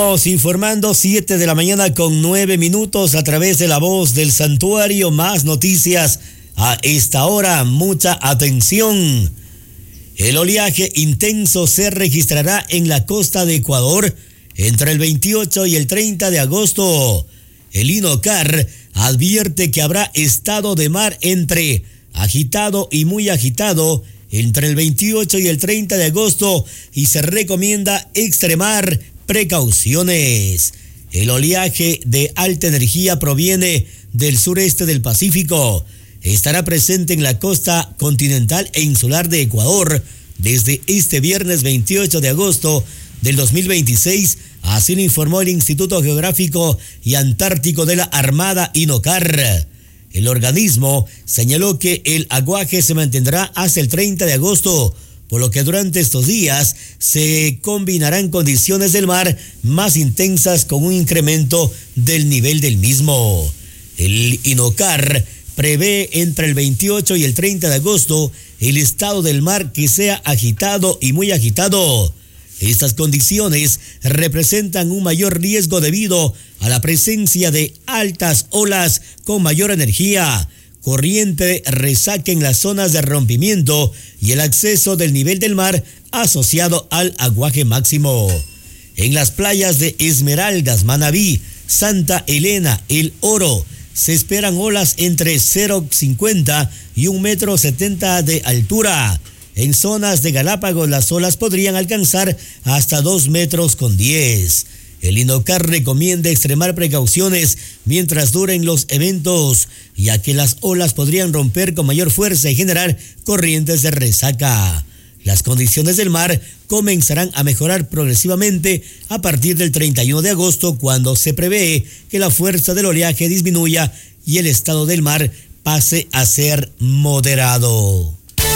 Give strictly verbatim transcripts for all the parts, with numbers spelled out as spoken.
Estamos informando siete de la mañana con nueve minutos a través de la voz del santuario. Más noticias a esta hora. Mucha atención. El oleaje intenso se registrará en la costa de Ecuador entre el veintiocho y el treinta de agosto. El INOCAR advierte que habrá estado de mar entre agitado y muy agitado entre el veintiocho y el treinta de agosto y se recomienda extremar precauciones. El oleaje de alta energía proviene del sureste del Pacífico. Estará presente en la costa continental e insular de Ecuador desde este viernes veintiocho de agosto del dos mil veintiséis, así lo informó el Instituto Geográfico y Antártico de la Armada INOCAR. El organismo señaló que el aguaje se mantendrá hasta el treinta de agosto, por lo que durante estos días se combinarán condiciones del mar más intensas con un incremento del nivel del mismo. El INOCAR prevé entre el veintiocho y el treinta de agosto el estado del mar que sea agitado y muy agitado. Estas condiciones representan un mayor riesgo debido a la presencia de altas olas con mayor energía, corriente, resaca en las zonas de rompimiento y el acceso del nivel del mar asociado al aguaje máximo. En las playas de Esmeraldas, Manabí, Santa Elena, El Oro, se esperan olas entre cero punto cincuenta y un metro setenta de altura. En zonas de Galápagos las olas podrían alcanzar hasta dos metros con diez. El INOCAR recomienda extremar precauciones mientras duren los eventos, ya que las olas podrían romper con mayor fuerza y generar corrientes de resaca. Las condiciones del mar comenzarán a mejorar progresivamente a partir del treinta y uno de agosto, cuando se prevé que la fuerza del oleaje disminuya y el estado del mar pase a ser moderado.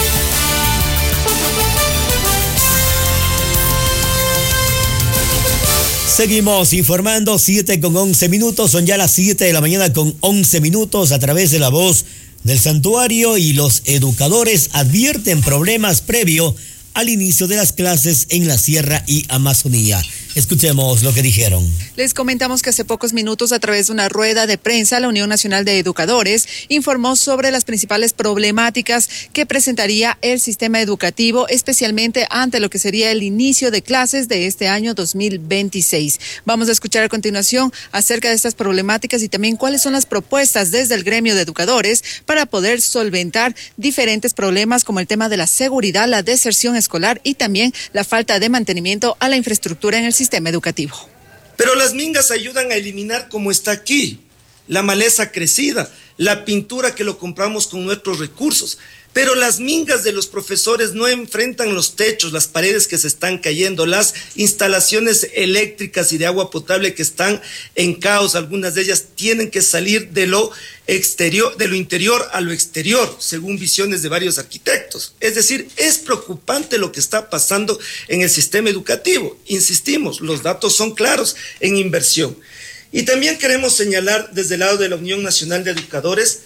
Seguimos informando, siete con once minutos, son ya las siete de la mañana con once minutos a través de la voz del santuario, y los educadores advierten problemas previo al inicio de las clases en la Sierra y Amazonía. Escuchemos lo que dijeron. Les comentamos que hace pocos minutos, a través de una rueda de prensa, la Unión Nacional de Educadores informó sobre las principales problemáticas que presentaría el sistema educativo, especialmente ante lo que sería el inicio de clases de este año dos mil veintiséis. Vamos a escuchar a continuación acerca de estas problemáticas y también cuáles son las propuestas desde el gremio de educadores para poder solventar diferentes problemas, como el tema de la seguridad, la deserción escolar y también la falta de mantenimiento a la infraestructura en el sistema sistema educativo. Pero las mingas ayudan a eliminar, como está aquí, la maleza crecida, la pintura que lo compramos con nuestros recursos. Pero las mingas de los profesores no enfrentan los techos, las paredes que se están cayendo, las instalaciones eléctricas y de agua potable que están en caos. Algunas de ellas tienen que salir de lo exterior, de lo interior a lo exterior, según visiones de varios arquitectos. Es decir, es preocupante lo que está pasando en el sistema educativo. Insistimos, los datos son claros en inversión. Y también queremos señalar desde el lado de la Unión Nacional de Educadores,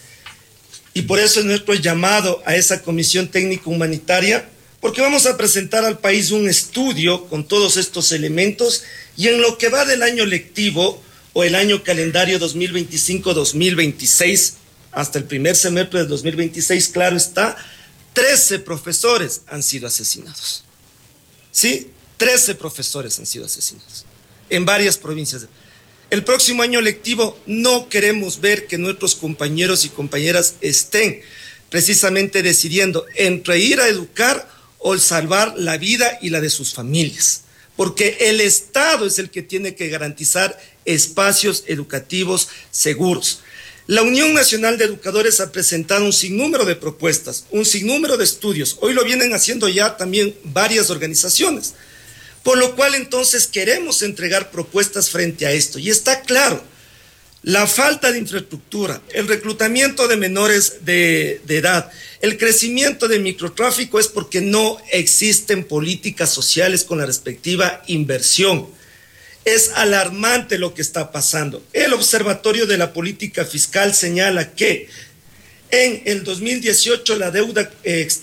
y por eso es nuestro llamado a esa comisión técnico humanitaria, porque vamos a presentar al país un estudio con todos estos elementos, y en lo que va del año lectivo o el año calendario dos mil veinticinco dos mil veintiséis, hasta el primer semestre de dos mil veintiséis, claro está, trece profesores han sido asesinados. ¿Sí? trece profesores han sido asesinados en varias provincias. El próximo año lectivo no queremos ver que nuestros compañeros y compañeras estén precisamente decidiendo entre ir a educar o salvar la vida y la de sus familias, porque el Estado es el que tiene que garantizar espacios educativos seguros. La Unión Nacional de Educadores ha presentado un sinnúmero de propuestas, un sinnúmero de estudios. Hoy lo vienen haciendo ya también varias organizaciones. Por lo cual entonces queremos entregar propuestas frente a esto. Y está claro, la falta de infraestructura, el reclutamiento de menores de, de edad, el crecimiento del microtráfico es porque no existen políticas sociales con la respectiva inversión. Es alarmante lo que está pasando. El Observatorio de la Política Fiscal señala que en el dos mil dieciocho la deuda externa